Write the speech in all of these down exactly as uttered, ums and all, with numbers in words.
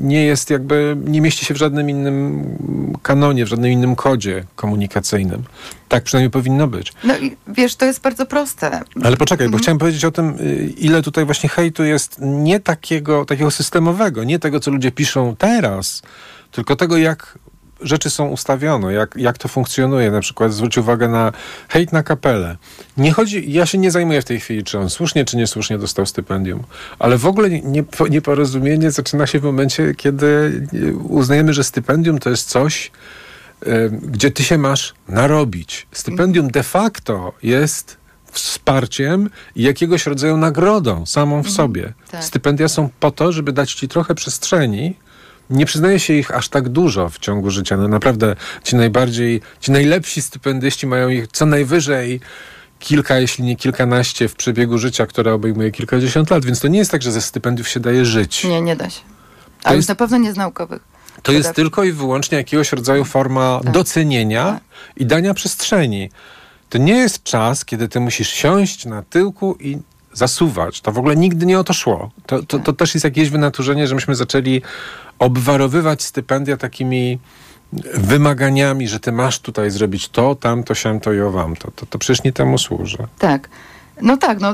nie jest jakby, nie mieści się w żadnym innym kanonie, w żadnym innym kodzie komunikacyjnym. Tak przynajmniej powinno być. No i wiesz, to jest bardzo proste. Ale poczekaj, bo mhm. chciałem powiedzieć o tym, ile tutaj właśnie hejtu jest nie takiego, takiego systemowego, nie tego, co ludzie piszą teraz, tylko tego, jak rzeczy są ustawione, jak, jak to funkcjonuje. Na przykład zwróć uwagę na hejt na Kapelę. Nie chodzi, ja się nie zajmuję w tej chwili, czy on słusznie, czy niesłusznie dostał stypendium, ale w ogóle nie, nieporozumienie zaczyna się w momencie, kiedy uznajemy, że stypendium to jest coś, gdzie ty się masz narobić. Stypendium de facto jest wsparciem i jakiegoś rodzaju nagrodą samą w mm, sobie. Tak. Stypendia są po to, żeby dać ci trochę przestrzeni. Nie przyznaje się ich aż tak dużo w ciągu życia. No naprawdę ci najbardziej, ci najlepsi stypendyści mają ich co najwyżej kilka, jeśli nie kilkanaście w przebiegu życia, które obejmuje kilkadziesiąt lat. Więc to nie jest tak, że ze stypendiów się daje żyć. Nie, nie da się. A już na pewno nie z naukowych. To jest tylko i wyłącznie jakiegoś rodzaju forma tak. docenienia tak. i dania przestrzeni. To nie jest czas, kiedy ty musisz siąść na tyłku i zasuwać. To w ogóle nigdy nie o to szło. To, to, to też jest jakieś wynaturzenie, że myśmy zaczęli obwarowywać stypendia takimi wymaganiami, że ty masz tutaj zrobić to, tamto, siamto i owam. To, to, to przecież nie temu służy. Tak. No tak, no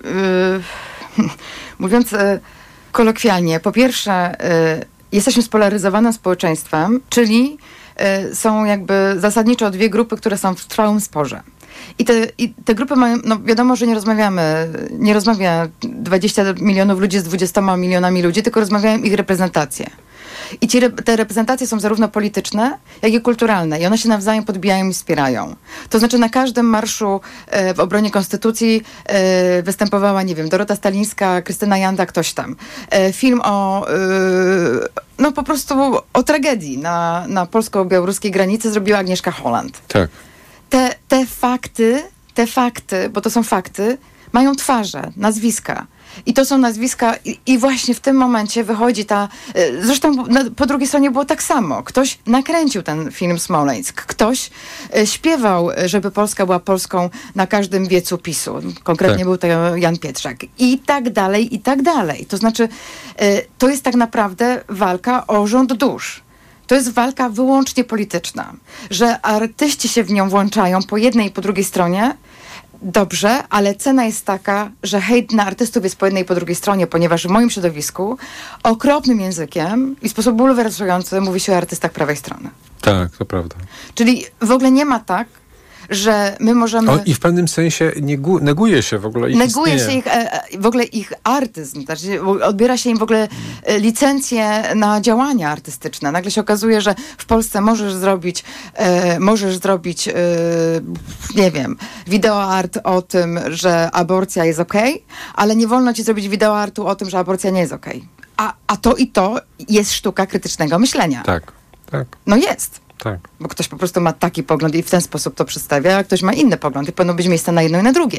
yy, mówiąc yy, kolokwialnie, po pierwsze yy, jesteśmy spolaryzowanym społeczeństwem, czyli y, są jakby zasadniczo dwie grupy, które są w trwałym sporze. I te, I te grupy mają, no wiadomo, że nie rozmawiamy, nie rozmawia dwadzieścia milionów ludzi z dwudziestoma milionami ludzi, tylko rozmawiają ich reprezentacje. I ci, te reprezentacje są zarówno polityczne, jak i kulturalne. I one się nawzajem podbijają i wspierają. To znaczy na każdym marszu e, w obronie konstytucji e, występowała, nie wiem, Dorota Stalińska, Krystyna Janda, ktoś tam. E, film o, e, no po prostu o tragedii na, na polsko-białoruskiej granicy zrobiła Agnieszka Holland. Tak. Te, te fakty, te fakty, bo to są fakty, mają twarze, nazwiska. I to są nazwiska i, i właśnie w tym momencie wychodzi ta... Zresztą na, po drugiej stronie było tak samo. Ktoś nakręcił ten film Smoleńsk. Ktoś e, śpiewał, żeby Polska była Polską na każdym wiecu PiSu. Konkretnie tak. był to Jan Pietrzak. I tak dalej, i tak dalej. To znaczy, e, to jest tak naprawdę walka o rząd dusz. To jest walka wyłącznie polityczna. Że artyści się w nią włączają po jednej i po drugiej stronie, dobrze, ale cena jest taka, że hejt na artystów jest po jednej i po drugiej stronie, ponieważ w moim środowisku okropnym językiem i w sposób bulwersujący mówi się o artystach prawej strony. Tak, to prawda. Czyli w ogóle nie ma tak, że my możemy... O, i w pewnym sensie niegu, neguje się w ogóle ich Neguje istnienie. się ich, e, w ogóle ich artyzm. Znaczy odbiera się im w ogóle e, licencje na działania artystyczne. Nagle się okazuje, że w Polsce możesz zrobić e, możesz zrobić e, nie wiem, wideoart o tym, że aborcja jest okej, ale nie wolno ci zrobić wideoartu o tym, że aborcja nie jest okej. A, a to i to jest sztuka krytycznego myślenia. Tak, tak. No jest. Tak. Bo ktoś po prostu ma taki pogląd i w ten sposób to przedstawia, a ktoś ma inny pogląd i powinno być miejsce na jedno i na drugie.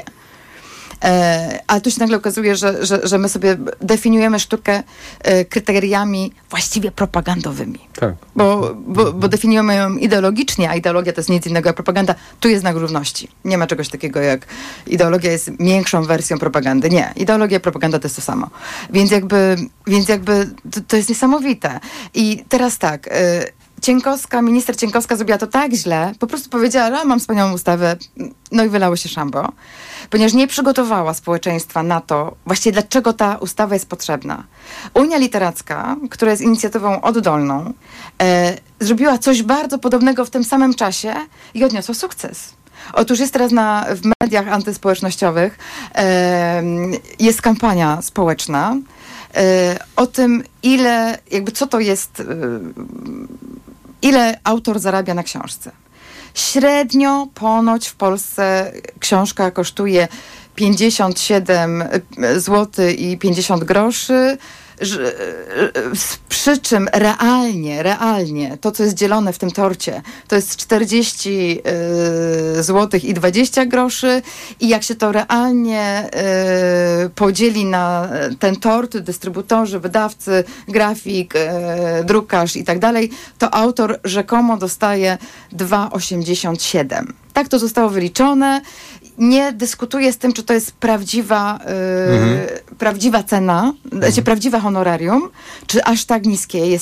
E, ale tu się nagle okazuje, że, że, że my sobie definiujemy sztukę e, kryteriami właściwie propagandowymi. Tak. Bo, bo, bo definiujemy ją ideologicznie, a ideologia to jest nic innego jak propaganda. Tu jest znak równości. Nie ma czegoś takiego jak ideologia jest większą wersją propagandy. Nie. Ideologia i propaganda to jest to samo. Więc jakby, więc jakby to, to jest niesamowite. I teraz tak... E, Cienkowska, minister Cienkowska zrobiła to tak źle, po prostu powiedziała, że mam wspaniałą ustawę, no i wylało się szambo, ponieważ nie przygotowała społeczeństwa na to, właściwie dlaczego ta ustawa jest potrzebna. Unia Literacka, która jest inicjatywą oddolną, e, zrobiła coś bardzo podobnego w tym samym czasie i odniosła sukces. Otóż jest teraz na, w mediach antyspołecznościowych e, jest kampania społeczna e, o tym, ile, jakby co to jest... E, ile autor zarabia na książce. Średnio ponoć w Polsce książka kosztuje pięćdziesiąt siedem złotych i pięćdziesiąt groszy, przy czym realnie, realnie to, co jest dzielone w tym torcie, to jest czterdzieści złotych i dwadzieścia groszy i jak się to realnie y, podzieli na ten tort, dystrybutorzy, wydawcy, grafik, y, drukarz i tak dalej, to autor rzekomo dostaje dwa osiemdziesiąt siedem. Tak to zostało wyliczone nie dyskutuję z tym, czy to jest prawdziwa, yy, Mhm. prawdziwa cena, znaczy prawdziwe honorarium, czy aż tak niskie jest